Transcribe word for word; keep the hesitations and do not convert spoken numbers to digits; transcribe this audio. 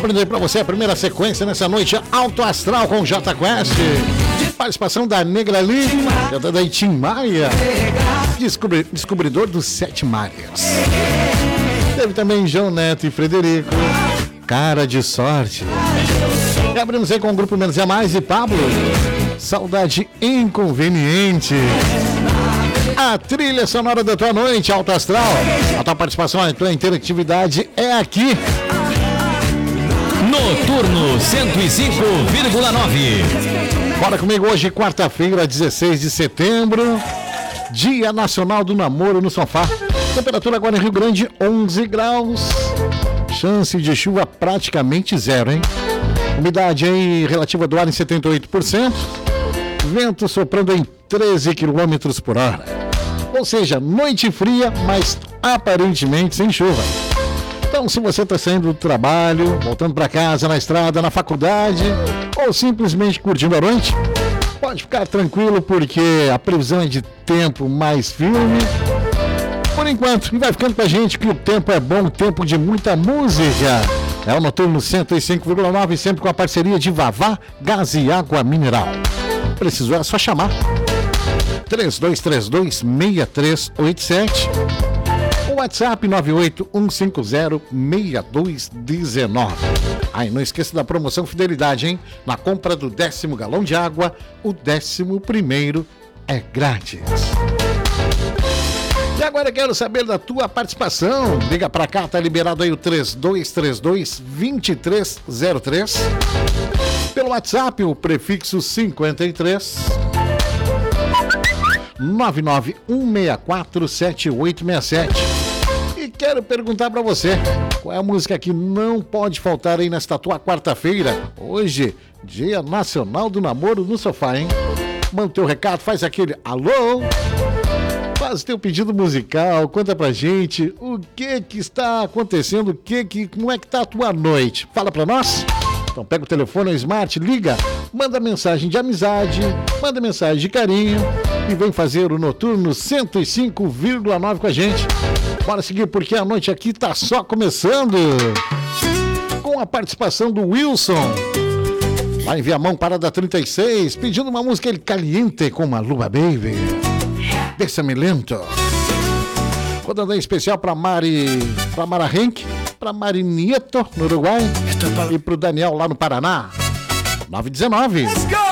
Abrindo aí pra você a primeira sequência nessa noite, Alto Astral com Jota Quest. Participação da Negra Lee, cantando aí Tim Maia, descobri, descobridor dos Sete Mares. Teve também João Neto e Frederico, Cara de Sorte. E abrimos aí com o grupo Menos é Mais e Pablo, Saudade Inconveniente. A trilha sonora da tua noite, Alto Astral. A tua participação, a tua interatividade é aqui. Noturno cento e cinco vírgula nove. Bora comigo hoje, quarta-feira, dezesseis de setembro, Dia Nacional do Namoro no Sofá. Temperatura agora em Rio Grande, onze graus. Chance de chuva praticamente zero, hein? Umidade aí relativa do ar em setenta e oito por cento. Vento soprando em treze quilômetros por hora. Ou seja, noite fria, mas aparentemente sem chuva. Então, se você está saindo do trabalho, voltando para casa, na estrada, na faculdade, ou simplesmente curtindo a noite, pode ficar tranquilo porque a previsão é de tempo mais firme. Por enquanto, e vai ficando com a gente que o tempo é bom, tempo de muita música. É o Noturno cento e cinco vírgula nove, sempre com a parceria de Vavá, Gás e Água Mineral. Precisou, é só chamar. três dois três dois, seis três oito sete. O WhatsApp nove oito um cinco zero, seis dois um nove. Aí, não esqueça da promoção Fidelidade, hein? Na compra do décimo galão de água, o décimo primeiro é grátis. E agora eu quero saber da tua participação. Liga pra cá, tá liberado aí o três dois três dois, dois três zero três. Pelo WhatsApp, o prefixo cinquenta e três, nove nove um seis quatro sete oito seis sete. E quero perguntar pra você, qual é a música que não pode faltar aí nesta tua quarta-feira? Hoje, Dia Nacional do Namoro no Sofá, hein? Manda teu recado, faz aquele alô, faz teu pedido musical, conta pra gente o que que está acontecendo, o que que, como é que tá a tua noite. Fala pra nós. Então pega o telefone, o smart, liga, manda mensagem de amizade, manda mensagem de carinho e vem fazer o Noturno cento e cinco vírgula nove com a gente. Bora seguir porque a noite aqui tá só começando. Com a participação do Wilson, lá em Viamão, Parada trinta e seis, pedindo uma música El Caliente com Maluma Baby. Bésame lento. Rodando em especial pra Mari, pra Mara Henk, pra Mari Nieto, no Uruguai, e pro Daniel lá no Paraná. nove dezenove. Let's go!